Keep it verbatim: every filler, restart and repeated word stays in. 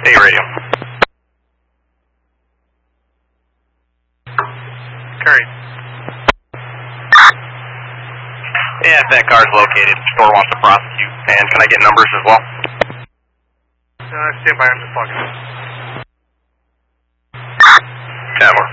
Hey, radio. Curry. Yeah, if that car's located, the store wants to prosecute. And can I get numbers as well? Uh, stand by, I'm just talking. ten more.